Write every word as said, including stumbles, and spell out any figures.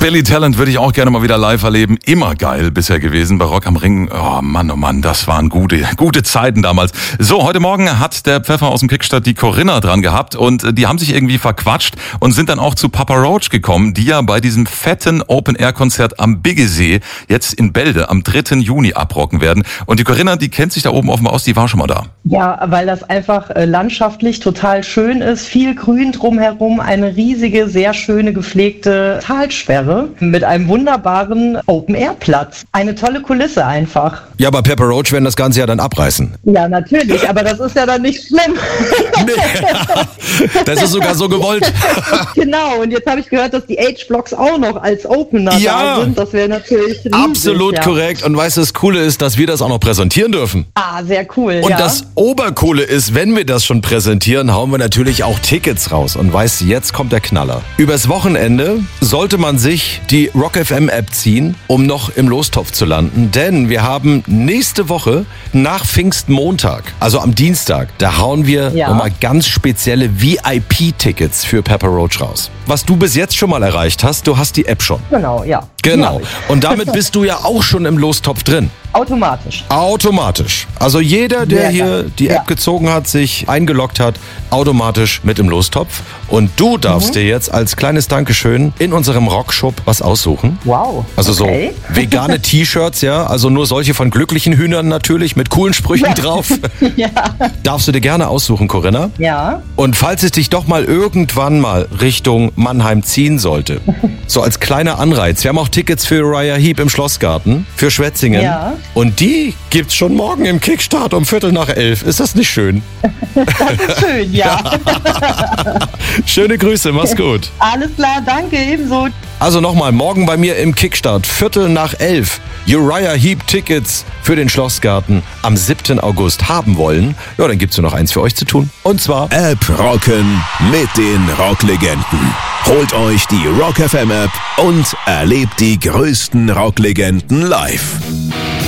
Billy Talent würde ich auch gerne mal wieder live erleben. Immer geil bisher gewesen bei Rock am Ring. Oh Mann, oh Mann, das waren gute, gute Zeiten damals. So, heute Morgen hat der Pfeffer aus dem Kickstart die Corinna dran gehabt und die haben sich irgendwie verquatscht und sind dann auch zu Papa Roach gekommen, die ja bei diesem fetten Open-Air-Konzert am Biggesee jetzt in Bälde am dritten Juni abrocken werden. Und die Corinna, die kennt sich da oben offenbar aus, die war schon mal da. Ja, weil das einfach äh, landschaftlich total schön ist, viel Grün drumherum, eine riesige, sehr schöne, gepflegte Talsperre mit einem wunderbaren Open-Air-Platz. Eine tolle Kulisse einfach. Ja, aber Papa Roach werden das Ganze ja dann abreißen. Ja, natürlich, aber das ist ja dann nicht schlimm. Nee, das ist sogar so gewollt. Genau, und jetzt habe ich gehört, dass die H-Blocks auch noch als Opener ja, da sind. Das wäre natürlich riesig. Absolut ja. korrekt. Und weißt du, das Coole ist, dass wir das auch noch präsentieren dürfen. Ah, sehr cool, Und ja. das Obercoole ist, wenn wir das schon präsentieren, hauen wir natürlich auch Tickets raus. Und weißt du, jetzt kommt der Knaller. Übers Wochenende sollte man sich die Rock F M App ziehen, um noch im Lostopf zu landen. Denn wir haben nächste Woche nach Pfingstmontag, also am Dienstag, da hauen wir Ja. nochmal ganz spezielle V I P-Tickets für Papa Roach raus. Was du bis jetzt schon mal erreicht hast, du hast die App schon. Genau, ja. Genau. Ja, Und damit bist du ja auch schon im Lostopf drin. automatisch. Automatisch. Also jeder, der Sehr hier geil. die App Ja. gezogen hat, sich eingeloggt hat, automatisch mit im Lostopf. Und du darfst Mhm. dir jetzt als kleines Dankeschön in unserem Rockshop was aussuchen. Wow. Also okay. so vegane T-Shirts, ja, also nur solche von glücklichen Hühnern natürlich, mit coolen Sprüchen Ja. drauf. Ja. Darfst du dir gerne aussuchen, Corinna. Ja. Und falls es dich doch mal irgendwann mal Richtung Mannheim ziehen sollte, so als kleiner Anreiz, wir haben auch Tickets für Uriah Heep im Schlossgarten, für Schwetzingen. Ja. Und die gibt's schon morgen im Kickstart um Viertel nach elf. Ist das nicht schön? Schön, ja. Schöne Grüße, mach's gut. Alles klar, danke, ebenso. Also nochmal, morgen bei mir im Kickstart, Viertel nach elf. Uriah Heep Tickets für den Schlossgarten am siebten August haben wollen. Ja, dann gibt's nur noch eins für euch zu tun. Und zwar App rocken mit den Rocklegenden. Holt euch die Rock F M App und erlebt die größten Rocklegenden live.